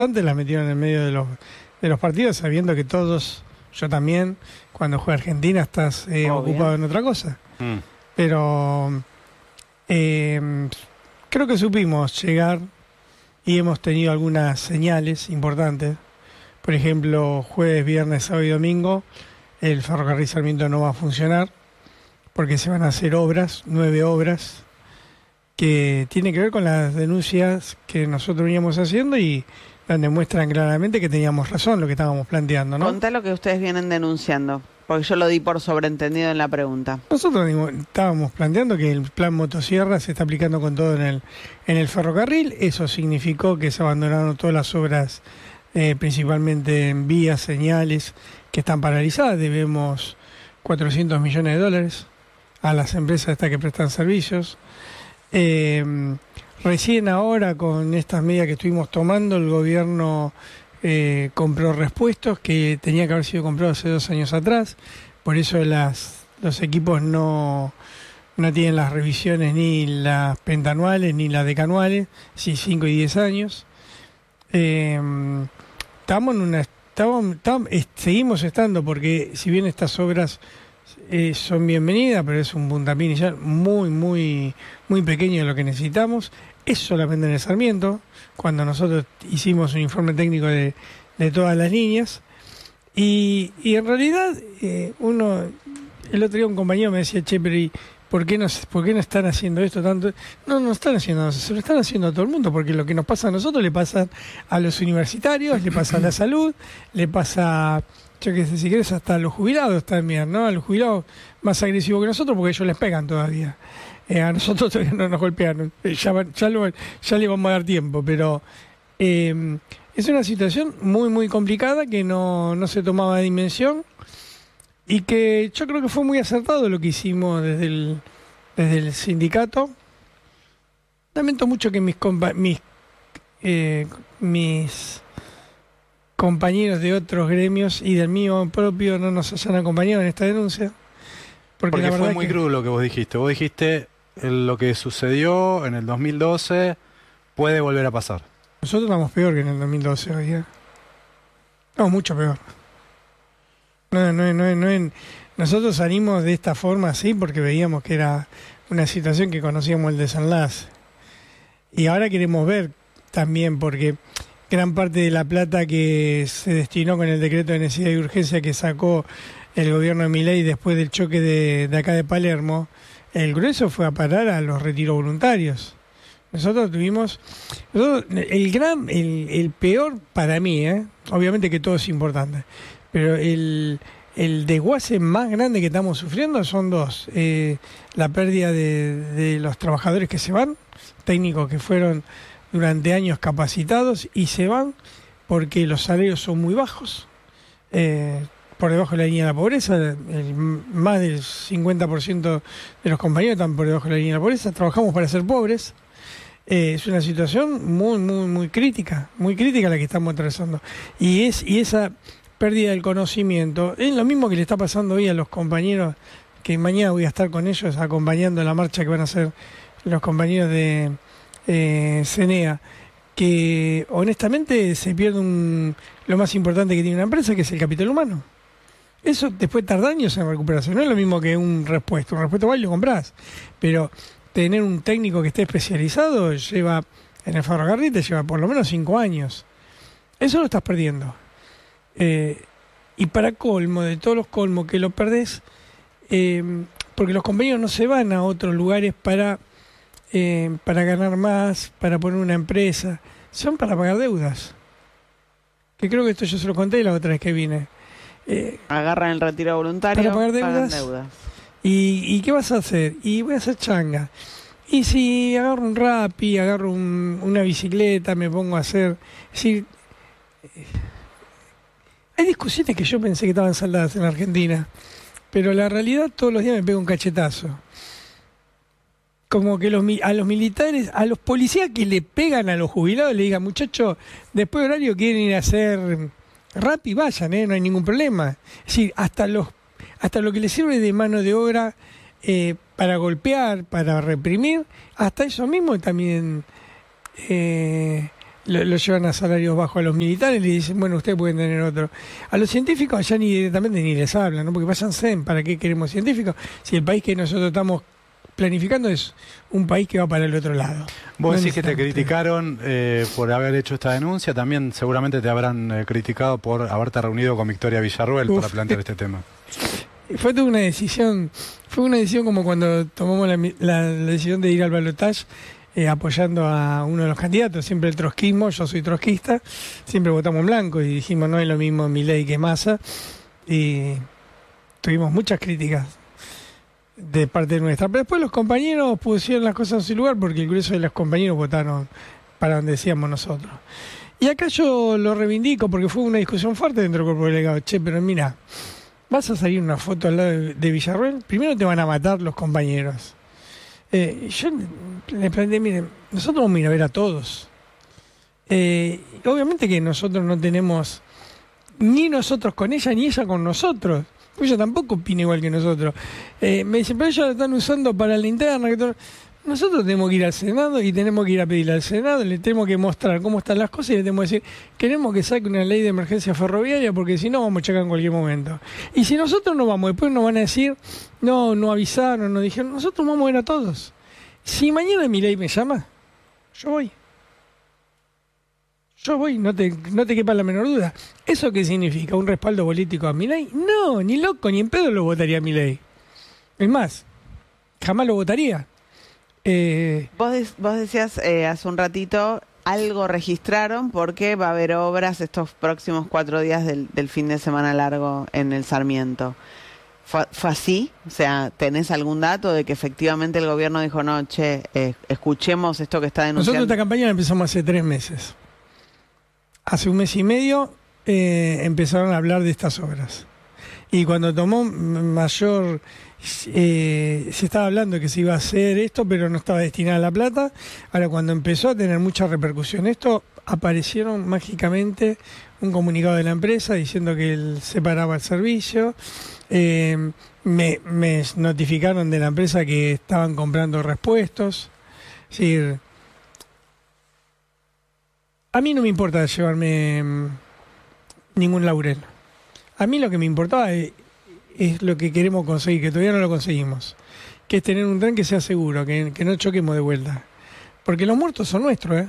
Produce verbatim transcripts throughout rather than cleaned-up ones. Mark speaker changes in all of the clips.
Speaker 1: Antes las metieron en el medio de los, de los partidos, sabiendo que todos, yo también, cuando juega Argentina estás eh, ocupado en otra cosa. Mm. Pero eh, creo que supimos llegar y hemos tenido algunas señales importantes. Por ejemplo, jueves, viernes, sábado y domingo, el ferrocarril Sarmiento no va a funcionar porque se van a hacer obras, nueve obras, que tienen que ver con las denuncias que nosotros veníamos haciendo y donde muestran claramente que teníamos razón lo que estábamos planteando, ¿no?
Speaker 2: Contá lo que ustedes vienen denunciando, porque yo lo di por sobrentendido en la pregunta.
Speaker 1: Nosotros digo, estábamos planteando que el plan motosierra se está aplicando con todo en el, en el ferrocarril. Eso significó que se abandonaron todas las obras, eh, principalmente en vías, señales, que están paralizadas. Debemos cuatrocientos millones de dólares a las empresas estas que prestan servicios. Eh, recién ahora, con estas medidas que estuvimos tomando, el gobierno eh, compró repuestos que tenía que haber sido comprados hace dos años atrás. Por eso las, los equipos no, no tienen las revisiones ni las pentanuales ni las decanuales, sí, cinco y diez años. Eh, estamos en una... Estamos, estamos, seguimos estando, porque si bien estas obras Eh, son bienvenidas, pero es un puntapié inicial muy, muy, muy pequeño de lo que necesitamos. Es solamente en el Sarmiento, cuando nosotros hicimos un informe técnico de, de todas las líneas. Y, y en realidad, eh, uno, el otro día un compañero me decía, che, pero ¿y por qué no, por qué no están haciendo esto tanto? No, no están haciendo eso, se lo están haciendo a todo el mundo, porque lo que nos pasa a nosotros le pasa a los universitarios, le pasa a la salud, le pasa... Yo que sé, si querés, hasta a los jubilados también, ¿no? A los jubilados más agresivos que nosotros, porque ellos les pegan todavía. Eh, a nosotros todavía no nos golpearon. Eh, ya, ya, lo, ya le vamos a dar tiempo, pero eh, es una situación muy, muy complicada que no, no se tomaba dimensión y que yo creo que fue muy acertado lo que hicimos desde el, desde el sindicato. Lamento mucho que mis, compa mis, eh, mis compañeros de otros gremios y del mío propio no nos hayan acompañado en esta denuncia.
Speaker 3: Porque, porque la verdad fue muy que... crudo lo que vos dijiste. Vos dijiste lo que sucedió en el dos mil doce puede volver a pasar.
Speaker 1: Nosotros estamos peor que en el dos mil doce hoy, ¿eh? Estamos mucho peor. No, no, no, no, nosotros salimos de esta forma así porque veíamos que era una situación que conocíamos el desenlace. Y ahora queremos ver también, porque gran parte de la plata que se destinó con el decreto de necesidad y urgencia que sacó el gobierno de Milei después del choque de, de acá de Palermo, el grueso fue a parar a los retiros voluntarios. Nosotros tuvimos... Nosotros, el gran, el, el peor para mí, ¿eh? Obviamente que todo es importante, pero el, el desguace más grande que estamos sufriendo son dos. Eh, la pérdida de, de los trabajadores que se van, técnicos que fueron durante años capacitados y se van porque los salarios son muy bajos, eh, por debajo de la línea de la pobreza. El, más del cincuenta por ciento de los compañeros están por debajo de la línea de la pobreza. Trabajamos para ser pobres. Eh, es una situación muy, muy, muy crítica, muy crítica la que estamos atravesando. Y, es, y esa pérdida del conocimiento es lo mismo que le está pasando hoy a los compañeros, que mañana voy a estar con ellos acompañando la marcha que van a hacer los compañeros de Eh, CENEA, que honestamente se pierde un, lo más importante que tiene una empresa, que es el capital humano. Eso después tarda años en recuperación. No es lo mismo que un repuesto. Un repuesto va y lo comprás, pero tener un técnico que esté especializado lleva, en el ferrocarril te lleva por lo menos cinco años. Eso lo estás perdiendo. Eh, y para colmo, de todos los colmos que lo perdés, eh, porque los compañeros no se van a otros lugares para Eh, para ganar más, para poner una empresa, son para pagar deudas. Que creo que esto yo se lo conté la otra vez que vine.
Speaker 2: Eh, Agarran el retiro voluntario
Speaker 1: para pagar deudas.
Speaker 2: deudas.
Speaker 1: ¿Y, ¿Y qué vas a hacer? Y voy a hacer changa. Y si agarro un Rappi, agarro un, una bicicleta, me pongo a hacer... Es decir, eh, hay discusiones que yo pensé que estaban saldadas en Argentina, pero la realidad todos los días me pega un cachetazo. Como que los, a los militares, a los policías que le pegan a los jubilados, le digan, muchachos, después de horario quieren ir a hacer Rappi, vayan, ¿eh? No hay ningún problema. Es decir, hasta, los, hasta lo que les sirve de mano de obra eh, para golpear, para reprimir, hasta eso mismo también eh, lo, lo llevan a salarios bajos a los militares y le dicen, bueno, ustedes pueden tener otro. A los científicos allá ni directamente ni les hablan, ¿no? Porque váyanse, ¿para qué queremos científicos? Si el país que nosotros estamos planificando es un país que va para el otro lado.
Speaker 3: Vos decís que te criticaron eh, por haber hecho esta denuncia, también seguramente te habrán eh, criticado por haberte reunido con Victoria Villarruel Uf, para plantear este tema.
Speaker 1: Fue toda una decisión, fue una decisión como cuando tomamos la, la, la decisión de ir al balotaje eh, apoyando a uno de los candidatos, siempre el trotskismo, yo soy trotskista, siempre votamos en blanco y dijimos no es lo mismo Milei que Massa y tuvimos muchas críticas de parte nuestra, pero después los compañeros pusieron las cosas en su lugar porque el grueso de los compañeros votaron para donde decíamos nosotros. Y acá yo lo reivindico porque fue una discusión fuerte dentro del cuerpo delegado. Che, pero mira, vas a salir una foto al lado de, de Villarruel, primero te van a matar los compañeros. Eh, yo le planteé, miren, nosotros vamos a ir a ver a todos. Eh, obviamente que nosotros no tenemos ni nosotros con ella ni ella con nosotros. Ella tampoco opina igual que nosotros. Eh, me dice, pero ellos la están usando para la interna. Que todo... Nosotros tenemos que ir al Senado y tenemos que ir a pedirle al Senado, le tenemos que mostrar cómo están las cosas y le tenemos que decir, queremos que saque una ley de emergencia ferroviaria porque si no vamos a checar en cualquier momento. Y si nosotros no vamos, después nos van a decir, no, no avisaron, no dijeron, nosotros vamos a ver a todos. Si mañana Milei me llama, yo voy. Yo voy, no te, no te quepa la menor duda. ¿Eso qué significa? ¿Un respaldo político a Milei? No, ni loco, ni en pedo lo votaría a Milei. Es más, jamás lo votaría.
Speaker 2: Eh, vos, de, vos decías eh, hace un ratito, algo registraron porque va a haber obras estos próximos cuatro días del, del fin de semana largo en el Sarmiento. ¿Fue, ¿Fue así? O sea, ¿tenés algún dato de que efectivamente el gobierno dijo, no, che, eh, escuchemos esto que está denunciando?
Speaker 1: Nosotros esta campaña la empezamos hace tres meses. Hace un mes y medio eh, empezaron a hablar de estas obras. Y cuando tomó mayor... Eh, se estaba hablando que se iba a hacer esto, pero no estaba destinada a la plata. Ahora, cuando empezó a tener mucha repercusión esto, aparecieron mágicamente un comunicado de la empresa diciendo que él separaba el servicio. Eh, me, me notificaron de la empresa que estaban comprando repuestos. Es decir, a mí no me importa llevarme mmm, ningún laurel. A mí lo que me importaba es, es lo que queremos conseguir, que todavía no lo conseguimos, que es tener un tren que sea seguro, que, que no choquemos de vuelta. Porque los muertos son nuestros, ¿eh?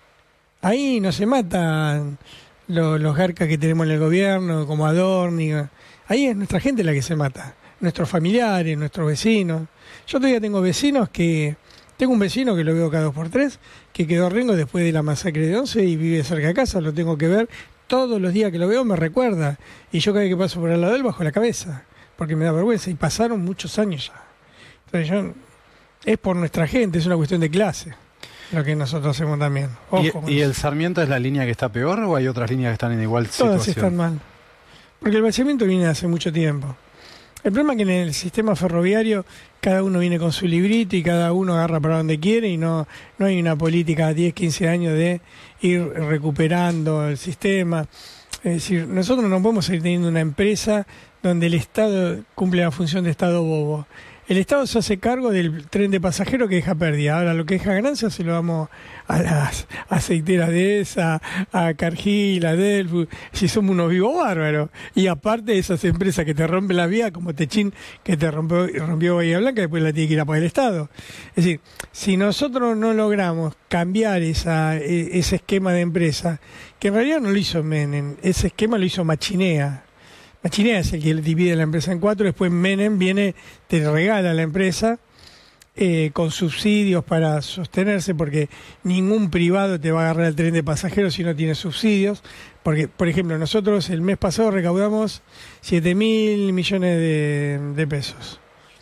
Speaker 1: Ahí no se matan los, los garcas que tenemos en el gobierno, como Adorni. Ahí es nuestra gente la que se mata, nuestros familiares, nuestros vecinos. Yo todavía tengo vecinos que... Tengo un vecino que lo veo cada dos por tres, que quedó rengo después de la masacre de Once y vive cerca de casa, lo tengo que ver. Todos los días que lo veo me recuerda. Y yo cada vez que paso por al lado de él bajo la cabeza, porque me da vergüenza. Y pasaron muchos años ya. Entonces yo, es por nuestra gente, es una cuestión de clase, lo que nosotros hacemos también.
Speaker 3: Ojo, ¿Y, ¿Y el Sarmiento es la línea que está peor o hay otras líneas que están en igual situación?
Speaker 1: Todas están mal. Porque el vaciamiento viene hace mucho tiempo. El problema es que en el sistema ferroviario cada uno viene con su librito y cada uno agarra para donde quiere y no, no hay una política a diez, quince años de ir recuperando el sistema. Es decir, nosotros no podemos seguir teniendo una empresa donde el Estado cumple la función de Estado bobo. El Estado se hace cargo del tren de pasajeros que deja pérdida. Ahora lo que deja ganancia se lo damos a las aceiteras de esa, a Cargill, a Delphi, si somos unos vivos bárbaros. Y aparte de esas empresas que te rompen la vía, como Techín, que te rompió, rompió Bahía Blanca, después la tiene que ir a pagar el Estado. Es decir, si nosotros no logramos cambiar esa, ese esquema de empresa, que en realidad no lo hizo Menem, ese esquema lo hizo Machinea. Machinea es el que divide la empresa en cuatro, después Menem viene, te regala la empresa eh, con subsidios para sostenerse, porque ningún privado te va a agarrar el tren de pasajeros si no tiene subsidios, porque, por ejemplo, nosotros el mes pasado recaudamos siete mil millones de, de pesos.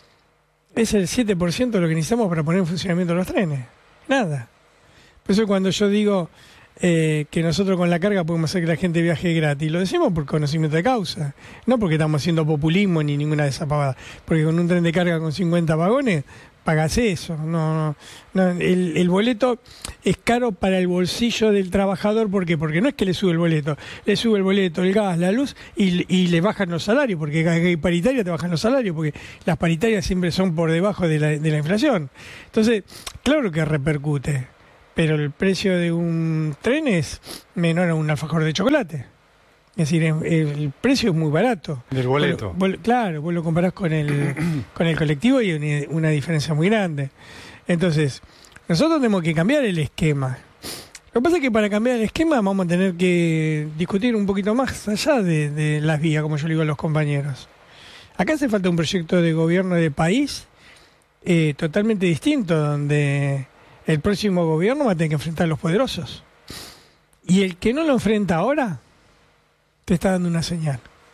Speaker 1: Es el siete por ciento de lo que necesitamos para poner en funcionamiento los trenes. Nada. Por eso cuando yo digo... Eh, que nosotros con la carga podemos hacer que la gente viaje gratis. Lo decimos por conocimiento de causa, no porque estamos haciendo populismo ni ninguna de esas pavadas. Porque con un tren de carga con cincuenta vagones, pagas eso. No, no, no. El, el boleto es caro para el bolsillo del trabajador. ¿Por qué? Porque no es que le sube el boleto, le sube el boleto, el gas, la luz y, y le bajan los salarios. Porque hay paritaria, te bajan los salarios, porque las paritarias siempre son por debajo de la, de la inflación. Entonces, claro que repercute. pero el precio de un tren es menor a un alfajor de chocolate. Es decir, el, el precio es muy barato.
Speaker 3: Del boleto.
Speaker 1: Vos, vos, claro, vos lo comparás con el, con el colectivo y hay una, una diferencia muy grande. Entonces, nosotros tenemos que cambiar el esquema. Lo que pasa es que para cambiar el esquema vamos a tener que discutir un poquito más allá de, de las vías, como yo le digo a los compañeros. Acá hace falta un proyecto de gobierno de país eh, totalmente distinto, donde el próximo gobierno va a tener que enfrentar a los poderosos. Y el que no lo enfrenta ahora, te está dando una señal.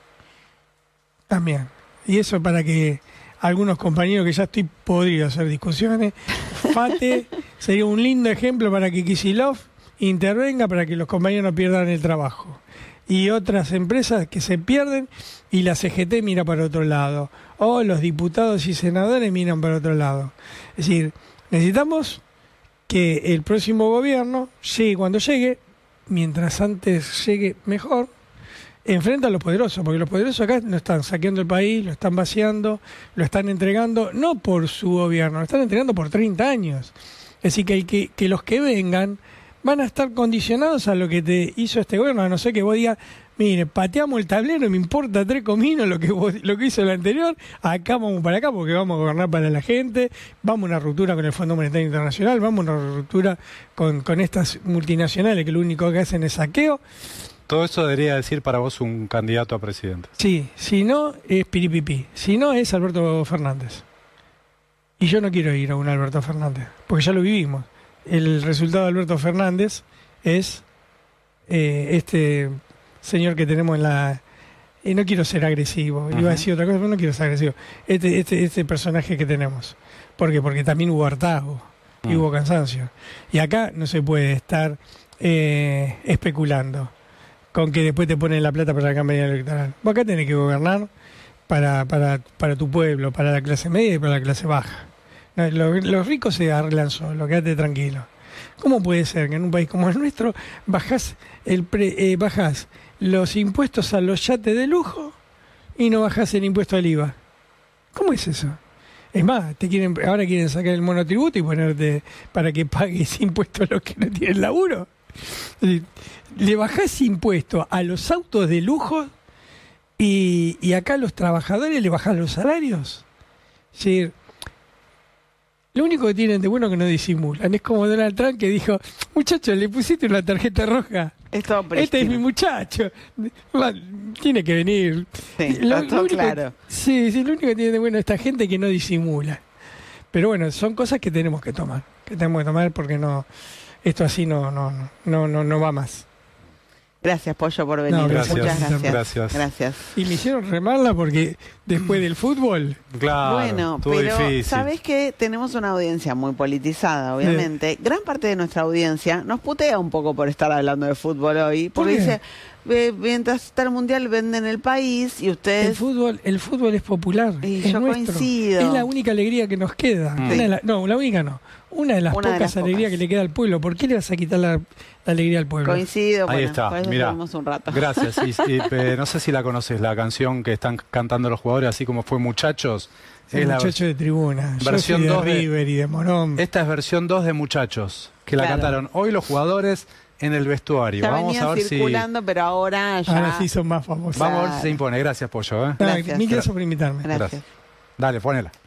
Speaker 1: También. Y eso para que algunos compañeros que ya estoy podrido hacer discusiones, Fate sería un lindo ejemplo para que Kicillof intervenga para que los compañeros no pierdan el trabajo. Y otras empresas que se pierden y la C G T mira para otro lado. O los diputados y senadores miran para otro lado. Es decir, necesitamos que el próximo gobierno llegue cuando llegue, mientras antes llegue mejor, enfrenta a los poderosos, porque los poderosos acá no están saqueando el país, lo están vaciando, lo están entregando, no por su gobierno, lo están entregando por treinta años. Es decir, que, el que, que los que vengan van a estar condicionados a lo que te hizo este gobierno, a no ser que vos digas, mire, pateamos el tablero, me importa tres cominos lo que vos, lo que hizo el anterior, acá vamos para acá porque vamos a gobernar para la gente, vamos a una ruptura con el Fondo Monetario Internacional, vamos a una ruptura con, con estas multinacionales que lo único que hacen es saqueo.
Speaker 3: Todo eso debería decir para vos un candidato a presidente.
Speaker 1: Sí, si no es Piripipi, si no es Alberto Fernández. Y yo no quiero ir a un Alberto Fernández, porque ya lo vivimos. El resultado de Alberto Fernández es eh, este señor que tenemos en la... Y no quiero ser agresivo, uh-huh. Iba a decir otra cosa, pero no quiero ser agresivo. Este, este, este personaje que tenemos. ¿Por qué? Porque también hubo hartazgo uh-huh. y hubo cansancio. Y acá no se puede estar eh, especulando con que después te ponen la plata para la campaña electoral. Vos acá tenés que gobernar para, para, para tu pueblo, para la clase media y para la clase baja. No, los, los ricos se arreglan solos, quédate tranquilo. ¿Cómo puede ser que en un país como el nuestro bajás, el pre, eh, bajás los impuestos a los yates de lujo y no bajás el impuesto al I V A? ¿Cómo es eso? Es más, te quieren ahora quieren sacar el monotributo y ponerte para que pagues impuestos a los que no tienen laburo. Le bajás impuesto a los autos de lujo y, y acá a los trabajadores le bajás los salarios. Sí. Lo único que tienen de bueno es que no disimulan. Es como Donald Trump que dijo, muchachos, le pusiste una tarjeta roja.
Speaker 2: Esto
Speaker 1: este es mi muchacho. Tiene que venir.
Speaker 2: Sí, lo, lo único, claro.
Speaker 1: Sí, sí, lo único que tiene de bueno esta gente es que no disimula. Pero bueno, son cosas que tenemos que tomar. Que tenemos que tomar porque no, esto así no, no, no, no, no va más.
Speaker 2: Gracias, Pollo, por venir.
Speaker 3: No, gracias.
Speaker 2: Muchas gracias.
Speaker 3: gracias.
Speaker 2: Gracias.
Speaker 1: Y me hicieron remarla porque después del fútbol...
Speaker 3: Claro,
Speaker 2: bueno, pero
Speaker 3: difícil.
Speaker 2: sabes que tenemos una audiencia muy politizada, obviamente. Sí. Gran parte de nuestra audiencia nos putea un poco por estar hablando de fútbol hoy, porque
Speaker 1: ¿Por
Speaker 2: dice, eh, mientras está el Mundial venden el país y ustedes...
Speaker 1: El fútbol, el fútbol es popular,
Speaker 2: y
Speaker 1: es
Speaker 2: yo
Speaker 1: nuestro.
Speaker 2: Coincido.
Speaker 1: Es la única alegría que nos queda.
Speaker 2: Sí.
Speaker 1: Una de la, no, la única no. Una de las
Speaker 2: Una
Speaker 1: pocas
Speaker 2: de las
Speaker 1: alegrías
Speaker 2: pocas.
Speaker 1: que le queda al pueblo. ¿Por qué le vas a quitar la, la alegría al pueblo?
Speaker 2: Coincido,
Speaker 3: Ahí
Speaker 2: bueno,
Speaker 3: está,
Speaker 2: por eso
Speaker 3: mira,
Speaker 2: un rato.
Speaker 3: gracias. Y, y, eh, no sé si la conoces, la canción que están cantando los jugadores, así como fue Muchachos.
Speaker 1: Sí,
Speaker 3: es
Speaker 1: muchacho
Speaker 3: la
Speaker 1: de tribuna.
Speaker 3: versión
Speaker 1: Yo soy de
Speaker 3: dos de-
Speaker 1: River y de Morón.
Speaker 3: Esta es versión dos de Muchachos, que la
Speaker 2: Claro.
Speaker 3: cantaron hoy los jugadores en el vestuario.
Speaker 2: Ya
Speaker 3: Vamos
Speaker 2: venía
Speaker 3: a ver si
Speaker 2: circulando, pero ahora ya...
Speaker 1: Ahora sí son más famosos.
Speaker 3: vamos a ver si
Speaker 2: Claro.
Speaker 3: se impone. Gracias, Pollo. ¿eh?
Speaker 1: Nada,
Speaker 2: Gracias.
Speaker 1: mil gracias por invitarme.
Speaker 2: Gracias.
Speaker 3: Gracias. Dale, ponela.